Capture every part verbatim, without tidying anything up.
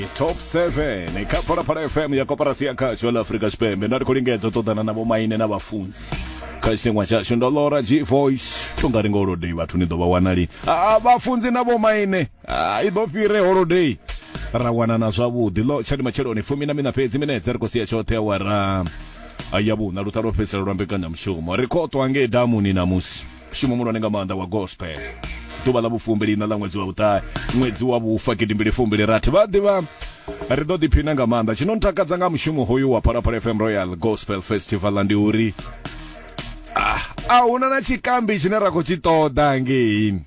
Top seven ikapora para F M ya Kooperasia Kacho la Afrika Spembe na kulingezo todana nabo maine na bafunzi kashingwa cha shondolora G Voice tungari holiday bathu ni doba wanali abafunzi nabo maine idopire holiday rawana na zwabudi lo chali macheloni fumi na mina pezi minetse riko siya chote wara ayabu na lutaro pesa rambekanya mshumo rikoto ange damu ni namusi mshumo muno nenga manda wa gospel tuba la bufumbili na langwezi wa utai mwezi wa bufa kidimbili fumbili rati badiba rido dipinanga manda chino ntakadza nga mshumo hoyu wa Parapara F M Royal Gospel Festival andi uri ah ah una na chikambi chinera kuchitoda ngini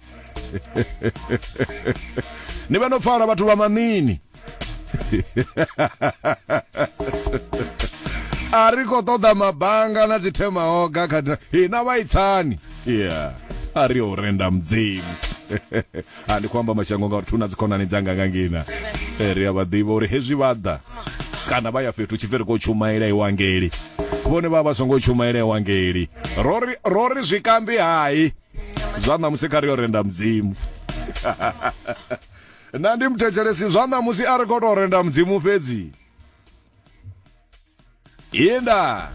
ni bano fara batu ba manini ariko toda mabanga na zitema oga kada ina waitsani yeah ari orenda mdzimu ani kwamba mashango nga tuna zikona nizanga ngangina eri abadibo uri hezwi bada kana baya fetu chifere ko chumaira iwangeli bone baba songo chumaira iwangeli rori rori zvikambi hai zwana musikari orenda mdzimu nandi mtecheresi zwana musi ari ko orenda mdzimu fedzi yenda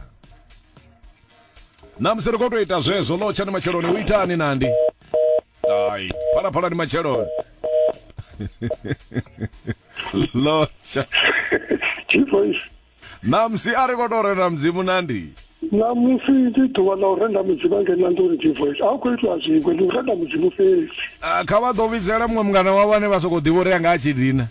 namsere ko toita zvezo lo chani macheloni uitani nandi tai para para ni macheloni locha Chief namsi ari ko orenda mdzimu nandi namusi nditwa na orenda mdzimu ngendandori Chief akuitwa zvingwe ndorenda mdzimu fezi akava dovizera mwe mngana wavane vasokudivore yanga achidina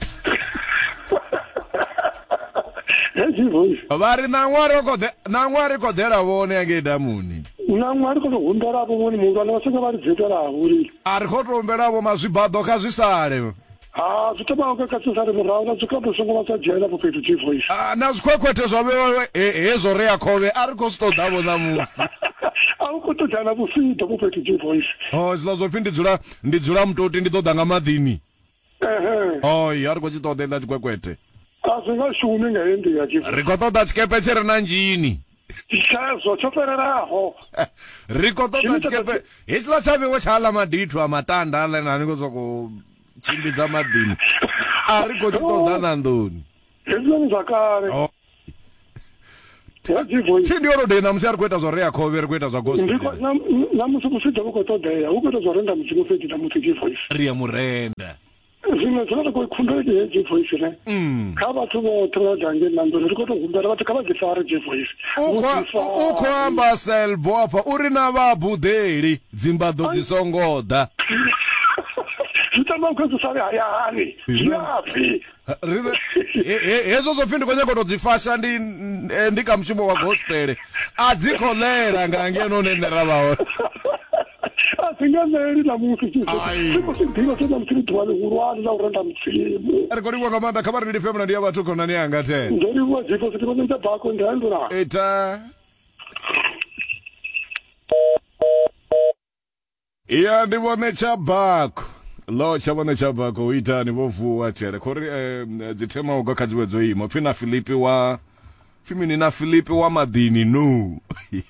vari namwari kodhe namwari kodhera vone yange damuni namwari kotohumbera avo moni mungana vasanga vari dzeta ravo ri ari kotohumbera avo mazvibhadho kazvisare ah zvitobaoka kasisare murauna zvikaposonga vasajera po petu Chief ah nazvikwekwete zvave hezo reyakove ari kositodhavo namusi aukutojana vusito po petu Chief oh zilazopfi ndidzura ndidzura mutoti nditodanga madhini ehe oh ari kochitodenda chikwekwete asingashumi ngaendi ya Chief rikotoda chikepe chiri nanjini chazo chopereraho rikotoda chikepe hichila chavewe chala madhitu amatanda ale nani kuzoko chimbidza madhini ari kochitoda nandoni ezvino zvakare oh yajivo chindiyorodei namusi ari kuita zvareya kove ri kuita zvagospel namusi kusidza kukotodeya ukuita zvarenda muchivo feti namusi Chief riya murenda zvimwe zvinoda kuikhundeki yeJeff Voice ne kava tuvo trojange nandoni rikotohumbera vati kava dzifare Jeff Voice ukhamba selbo apa uri na vabudheri dzimba dzo dzisongoda zvitamba kwezisare hayani zviyapi hezvo zvofindi kwenye kotodzifasha ndi ndikamushumo wa gospel adzikholera ngange nonenera vaona asinganeli namusi sikusidhina sena msirithwale urwani na urenda mtsimu arikoliwa kamanda kama rinidi femna ndiya batu kona ni anga tena ndoliwa jifo sitikone ntabako ndandura eta iya ndibone chabako lo chabone chabako uita ni vovuwa tere kori dzitema ugakadziwedzo imo fina Filipi wa Fimini na Filipi wa madini no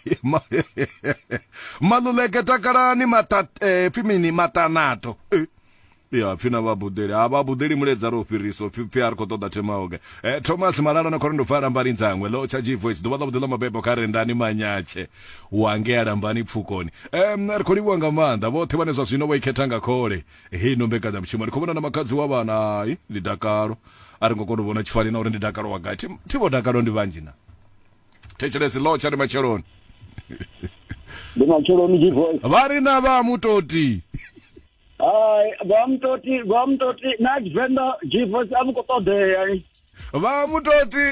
maluleke takarani mata eh, Fimini matanato eh. ya fina babuderi ababuderi muledza rofiriso fifi ariko toda temaoga eh, Thomas Malala na Korindo fara mbari nzangwe lo cha Chief Voice doba budela mabebo karendani manyache wange arambani pfukoni em eh, ariko wanga manda vote vanezwa zvino vaiketanga kole hino mbeka da mshimari kubona na makadzi wabana ai lidakaro ari ngokondobona chifani na uri ndidakaro wakati tivo dakaro ndi vanjina techelesi lo chari macheloni ndimacheloni Chief Voice vari na va mutoti ai va mutoti va mutoti na venda Chief Voice amukotodeya va mutoti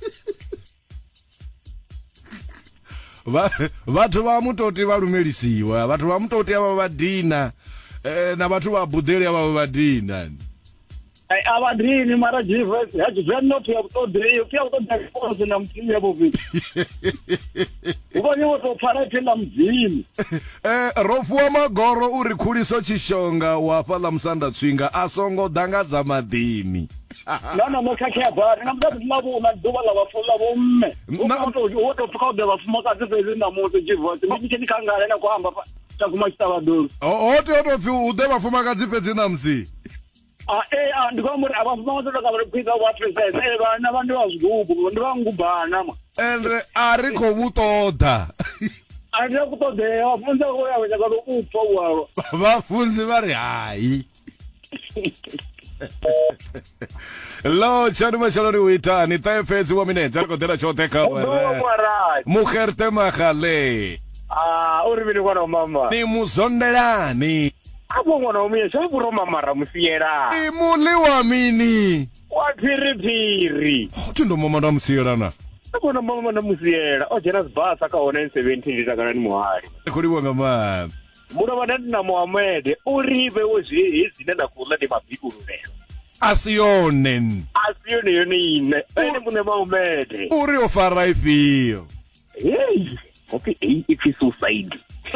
va vatu va mutoti valumelisiwa vatu va mutoti ava vadina eh, na vatu va budheri ava vadina ai avadrini mara Chief Voice haji venno pia kutodei pia kutodei koze na mtimi hapo vipi ubanye woto para tena mdzimu eh rofuwa magoro uri khuliso chishonga wafala musanda tswinga asongo dangadza madini nana mokhakhe bari namdati labo na doba la bafula bomme woto woto phuka de bafuma ka tsefezi na moto Chief Voice mimi kini kangala na kuhamba takuma chitavadoro ote oto fi ude bafuma ka tsefezi na msi Ah eh andikwamuri abafuna ukuthi ngabale kwitsa wa presence eh bana abantu bazigubu ndivangubhana ma. ende ari kho vutoda Anje kutodea wafunza kuya wena ka upho walo. vafunzi va ri hayi lo chani machaloni uitani taefetsi wa minetse ari kodela choteka mugerte magale Ah uri vini kwana mama. ni muzondelani Abo ngwana umye shavuro mama ramusiyera. ni muli wa mini Wa phiri phiri. tindo mama ndamusiyerana Abona mama namusiyera. O jena sibasa ka one seventeen litagana ni muhari. kuliwa ngama Muna vanani na Mohamed urive wezvi izine nakula ni mabhiburu lero. asiyone Asiyone yone ine. Ene mune Mohamed. uri ofara ifiyo Hey. Okay, hey, if you suicide.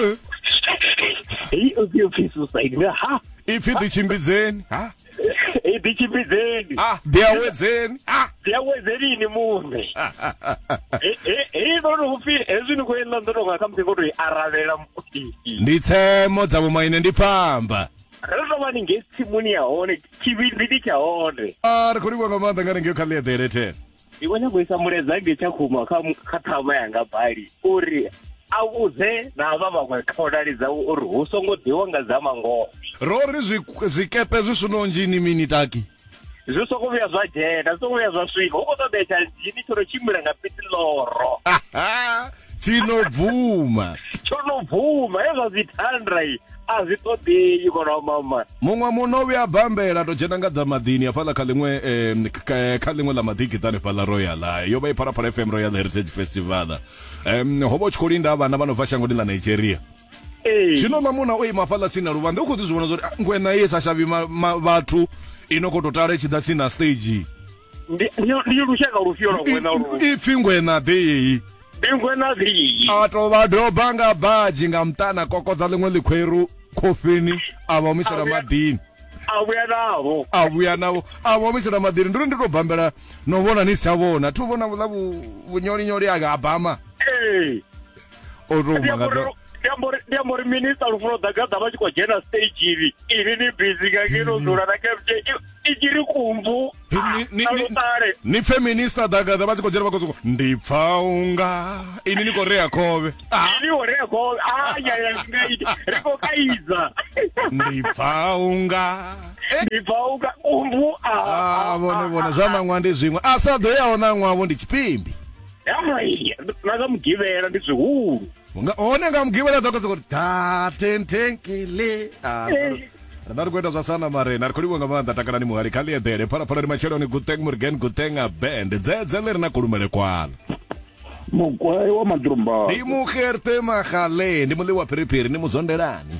Hey, if you suicide. Ha. ifi dichimbidzeni ha Hey, dichibizeni. ah diawedzeni ah Diawedzeni ni mume. Eh eh eh no ufi ezini kwenda ndo ngakamthi kodwa iaralela mfuti. nditsemo dzavo maine ndipamba Rero mani ngesimuni yaone chibindi chaone. ari kuliwa ngamanda ngane ngekhaliyedhere tena Iwona kuisa mureza ngechakuma khathama yanga bhari uri auze nava vamwe khaonaliza uri husongodiwa nga zamango. rori zvi- zvikepe zvisvinonjini mini taki Zvisokovya zvajena zvisokovya zvasvika ukotobecha jini choro chimira ngapiti loro chinobvuma chonobvuma ezvazvithandra iyi hazvitodei kona mama. mumwe munovya bhambela tojena ngadza madhini aphala khalimwe em, k- khalimwe la madhigitani phala royal aya yova ipharaphala F M Royal Heritage Festival um hovo chikolinda vana vanobva shangoni la Nigeria Eh. zvino lamuna oima phala tsina ruvanda ukuti zvivona zoti "Ah, ngwena yesa shavi ma- ma- vathu inokototara ichida tsina stage Ndi lushaka rufio rwena ru. ipfi ngwena dei Ndingwena dhi. atova dobanga bhaji nga mutana kokodza limwe likhweru khofini avaomisira Avuya- madhini Avuya navo. avuya navo avaomisira madhini ndiri nditobhambela novona nisavona tivona vula vunyorinyori aka abhama Eh. otomhangadza Ndiyambori minister rufuro dagadza vachikojena stage iri. Iri ni busy kakino na kemche. Ichiri kumbu. Ni- ni- ni- Alutare. ni feminista dagadza vatsikojera vakozoko ndipfaunga ini nikoreya khove Ini oreko. Aya ya ngaiti. Reko kaiza. ndipfaunga Ndipauka kumbu. ah vone vone zvanamwandi zvimwe asadhoyaona mwavo ndichipimbi Ai, nakamugivera ndizvihuru. one ngamugivera dzakodzakoti tatentenkele Eh. ndari kuenda zvasana marena ari kuliwa ngamanda takana ni muhari khaliyedhere pharaphala ni macheloni guteng murgen gutenga band dzedze leri na kulumele kwala Mugwai wa madrumba. ndi mugerte magale ndi muliwa phiriphiri ni muzondelani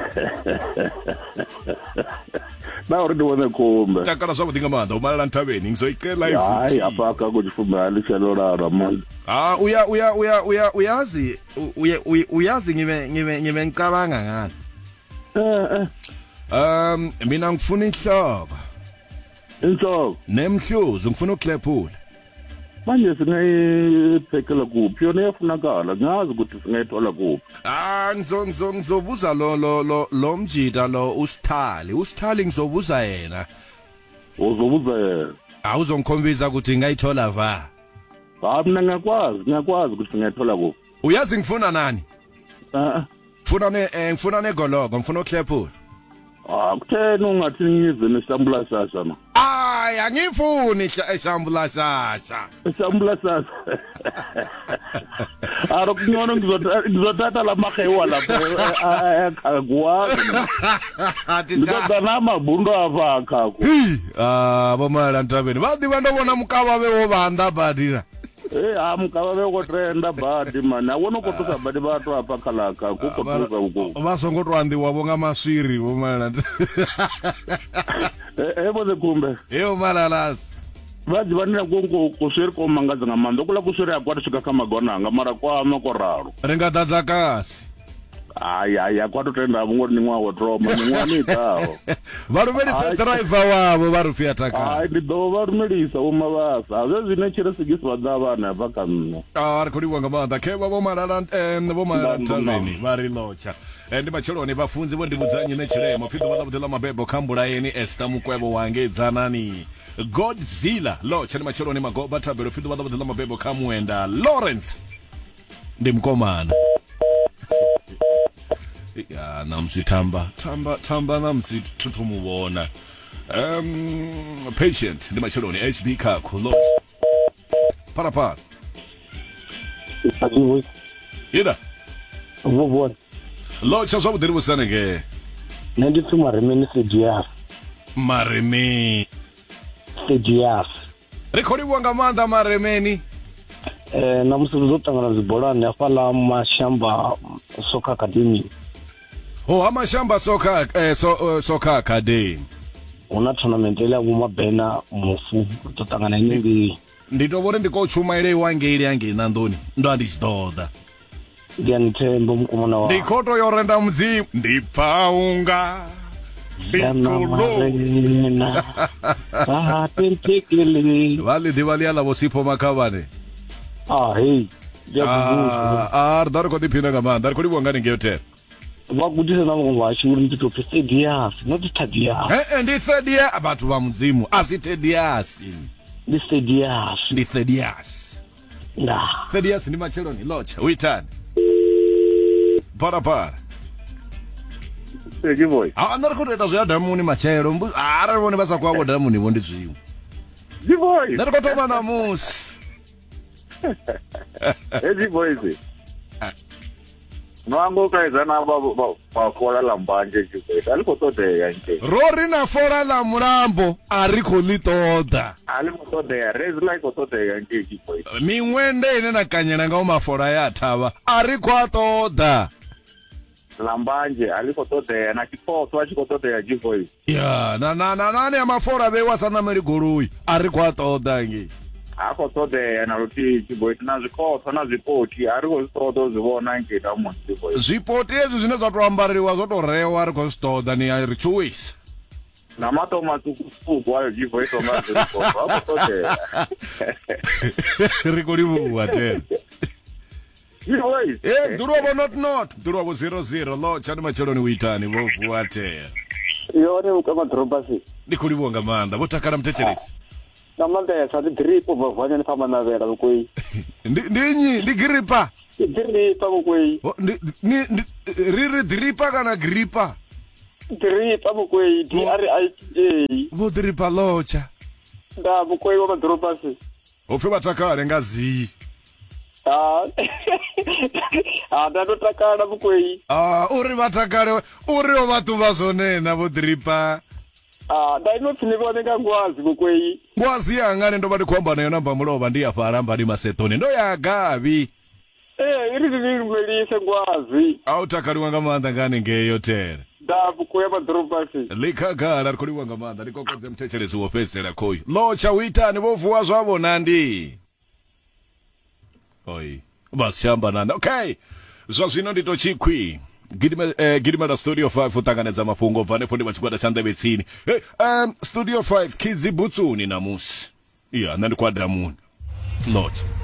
Na uri ndiwone kumbe. takana zwavhuḓi nga maanḓa umalala nthavheni ngizoikela Hayi ifuthi apha akakujifumela lishalolala man. ah uya uya uya uya uyazi uya uya- uyazi ngibe ngibe ngibe ngicabanga ngani Eh eh. um mina ngifuna inhloko Inhloko. nemhluzi ngifuna ukuklephula Manje singayiphekela kuphi yona iyafunakala ngazi ukuthi singayithola kuphi. ah ngizo ngizo ngizobuza lo lo lo lo mjida lo usithali usithali ngizobuza yena Uzobuza yena. awuzongikhombisa ukuthi ngayithola va Hayi mina ngiyakwazi ngiyakwazi ukuthi singayithola kuphi. uyazi ngifuna nani Eh. ngifuna ne eh, ngifuna negoloko ngifuna ukuklephula Ah kuthena ungathi ngize nesambula sasa ma. ay angifuni isambula shasha Esambula sasa. Aro kunono ngizothatha ngizothatha la mahewa lapha akwazi. Ngizothatha mabhundo apha akhako. ah bomala ntabeni vadi vandovona mukava vewo vanda badira Eh amkava beko trenda badi man. Awona kotuka badi bathu apha khalaka kukotuka uko. vasongotwandiwa vonga maswiri bomala Eh ebo de kumbe. eyo malalas Vadi vanina konko kuswiri ko mangaza ngamando kula kuswiri akwati swika kama gonanga mara kwa amakoraro. ringadadza kasi Ai ai akwatotenda mungori nimwa wotroma nimwa nitaho. Varumelisa driver wavo varufia taka. Ai ndido varumelisa umavasa. Azezi nechere sigiswa davana vakamno. Ah kuri wanga manda keba bomarara eh bomarara taveni vari locha. Ndi macheloni vafunzi vondibuzanye nechiremo findo vadabudela mabebo kambura yeni esta mukwebo wangedzanani. Godzilla locha ndi macheloni magoba tabero findo vadabudela mabebo kamwenda Lawrence. Ndi mkomana. Ya namsi tamba tamba tamba namsi tutumuona um patient ndi macheloni H B ka kulo para para Ativo. ida Vovon. lo chazo budiri busanenge Nendi tuma remeni sedias. maremi Sedias. rekodi wanga manda maremeni Eh namusuzo tangana zibolani afala mashamba soka academy. oh amashamba soka eh so, uh, soka academy Una tournament ile kumabhena mufu totangana nyingi. nditobore ndikochuma ile wange ile yange nandoni ndo andichidoda Ndiyanithemba umkomana wa. ndikoto yorenda mdzimu ndipfaunga Bikulo. Ah, tentekele. vale divali ala vosipo makavane Ah, hey. ah ah dar ko dipina kama dar ko libonga ningeyote Vakudisa navo vashuri nditope sedias, not tadias. eh eh ndi sedia abantu ba mudzimu asitedias Ndi sedias. ndi sedias Nah. sedias ndi macheloni locha uitani para para Seji boy. ah ndar ko eta zya damuni machelo mbu ara vone basa kwabo damuni vondi zvimu Seji boy. ndar ko toma namusi Seji boy. Nwango kaizana baba bakora lambanje chikwe. Aliko tode yanke. rori na fora la mulambo ariko litoda Aliko tode ya raise like tode yanke chikwe. mingwende ine nakanyana nga mafora ya thava ariko atoda Lambanje aliko tode ya na kipoto achiko tode ya jivoy. ya na na na nani amafora bewa sana meri gurui ariko atoda ngi Ako tode ya na ruti chikwe na zikotho na zipoti ariko zitodo zibona nke damu chikwe. zvipoti ezvi zvine zvatoambariwa zvotorewa ariko zvitoda ni ari choice Na mato matukufu ayo jivoy tonga zikotho. Ako tode. riko livuwa tena Jivoy. eh durobo not not durobo zero zero lo chani macheloni uitani vovuwa tena Yone ukama drobasi. ndikulivonga manda votakana mutecheresi Namanda ya sadi dripo bavanya ni fama na vera ukoi. Ndi- ndinyi ndigiripa Dripa ukoi. Oh, ndi- ni- ndi- riri dhiripa kana gripa Dripa ukoi. D R I P A. vodhiripa locha Da ukoi wa drobasi. upfe vatakare ngaziyi Ah. Ah, da to takana ukoi. ah uri vatakare uriwo vatu vazonena vodhiripa Ah, da ino tsinivone ngwazi ukoi. ngwazi yangane ndoba ndikhomba nayo namba mulova ndiyafara ndi masetoni ndo yagavi Eh, iri ndimvelise ngwazi. autakaliwa ngamanda ngane ngeyo tere Da ukoi wa drobasi. likagala rikuliwa ngamanda ndikokodze mutecheresi wopedzera koyu locha uitani vovuwa zvavo nandi oi vasiyamba nanda okay zvazvino ndito chikwi Gidima, eh, Gidima da Studio five utanganedza mafungo bvanepo ndi pachigwada cha ndevetsini hey, um, Studio five kids butsuni namusi iya nandikwadamuni locha